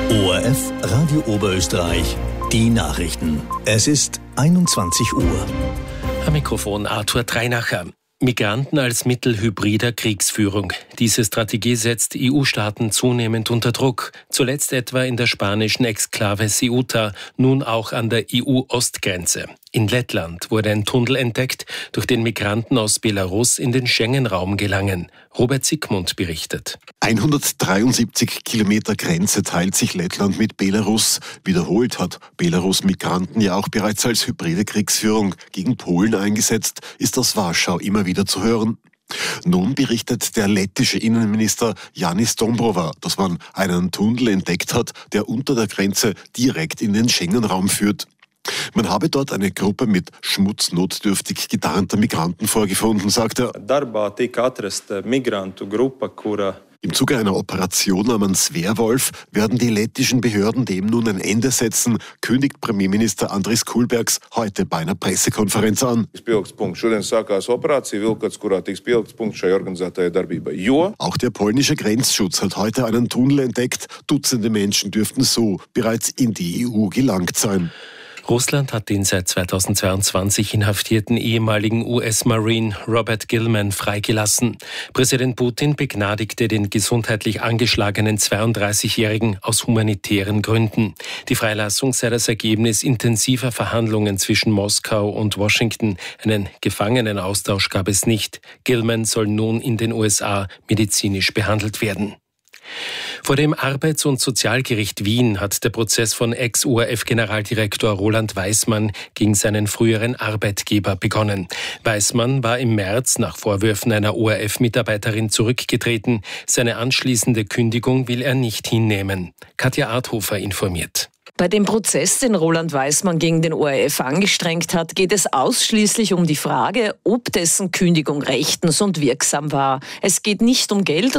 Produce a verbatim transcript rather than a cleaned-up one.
O R F Radio Oberösterreich, die Nachrichten. Es ist einundzwanzig Uhr. Am Mikrofon Arthur Dreinacher. Migranten als Mittel hybrider Kriegsführung. Diese Strategie setzt E U-Staaten zunehmend unter Druck. Zuletzt etwa in der spanischen Exklave Ceuta, nun auch an der E U-Ostgrenze. In Lettland wurde ein Tunnel entdeckt, durch den Migranten aus Belarus in den Schengen-Raum gelangen. Robert Siegmund berichtet. hundertdreiundsiebzig Kilometer Grenze teilt sich Lettland mit Belarus. Wiederholt hat Belarus Migranten ja auch bereits als hybride Kriegsführung gegen Polen eingesetzt, ist aus Warschau immer wieder zu hören. Nun berichtet der lettische Innenminister Jānis Dombrovskis, dass man einen Tunnel entdeckt hat, der unter der Grenze direkt in den Schengen-Raum führt. Man habe dort eine Gruppe mit schmutznotdürftig getarnter Migranten vorgefunden, sagt er. Im Zuge einer Operation namens Werwolf werden die lettischen Behörden dem nun ein Ende setzen, kündigt Premierminister Andris Kulbergs heute bei einer Pressekonferenz an. Auch der polnische Grenzschutz hat heute einen Tunnel entdeckt. Dutzende Menschen dürften so bereits in die E U gelangt sein. Russland hat den seit zweitausendzweiundzwanzig inhaftierten ehemaligen U S-Marine Robert Gilman freigelassen. Präsident Putin begnadigte den gesundheitlich angeschlagenen zweiunddreißigjährigen aus humanitären Gründen. Die Freilassung sei das Ergebnis intensiver Verhandlungen zwischen Moskau und Washington. Einen Gefangenenaustausch gab es nicht. Gilman soll nun in den U S A medizinisch behandelt werden. Vor dem Arbeits- und Sozialgericht Wien hat der Prozess von Ex-O R F-Generaldirektor Roland Weismann gegen seinen früheren Arbeitgeber begonnen. Weismann war im März nach Vorwürfen einer O R F-Mitarbeiterin zurückgetreten. Seine anschließende Kündigung will er nicht hinnehmen. Katja Arthofer informiert. Bei dem Prozess, den Roland Weismann gegen den O R F angestrengt hat, geht es ausschließlich um die Frage, ob dessen Kündigung rechtens und wirksam war. Es geht nicht um Geld